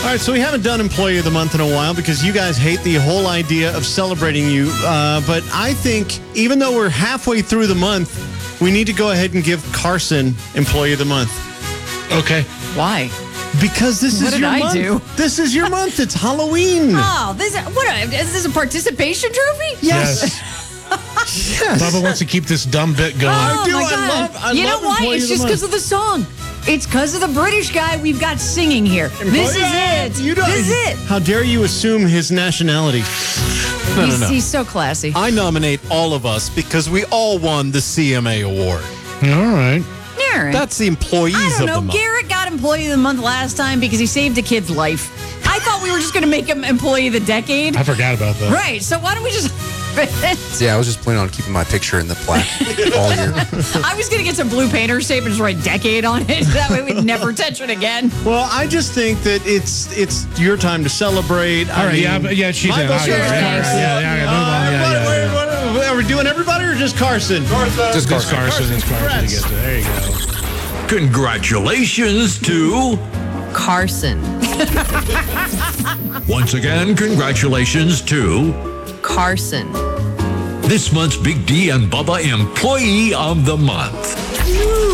All right, so we haven't done Employee of the Month in a while because you guys hate the whole idea of celebrating you. But I think even though we're halfway through the month, we need to go ahead and give Carson Employee of the Month. Okay. Why? Because this What is did your I month. do? This is your month. It's Halloween. Oh, is this a participation trophy? Yes. Yes. Bubba wants to keep this dumb bit going. Oh, do. my I God. love You know why? Employee It's of the just Month. because of the song. It's because of the British guy we've got singing here. This is it. You don't, This is it. How dare you assume his nationality? No. He's so classy. I nominate all of us because we all won the CMA award. All right. Aaron. That's the employees I don't of know. the month. Garrett got Employee of the Month last time because he saved a kid's life. I thought we were just going to make him Employee of the Decade. I forgot about that. Right. So why don't we just... Yeah, I was just planning on keeping my picture in the plaque all year. I was going to get some blue painter's tape and just write Decade on it. That way we'd never touch it again. Well, I just think that it's your time to celebrate. All right. Yeah, she's my in. vote All for right, Sure. Carson. Yeah, move on. Yeah. Are we doing everybody or just Carson? Just It's Carson. Carson. It's Carson. Congrats. He gets it. There you go. Congratulations to... Carson. Once again, congratulations to... Carson. This month's Big D and Bubba Employee of the Month.